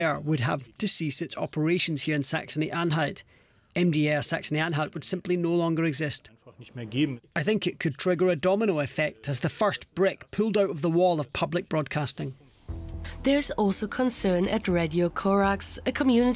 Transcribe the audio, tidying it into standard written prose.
would have to cease its operations here in Saxony-Anhalt. MDR Saxony-Anhalt would simply no longer exist. I think it could trigger a domino effect as the first brick pulled out of the wall of public broadcasting. There's also concern at Radio Korax, a community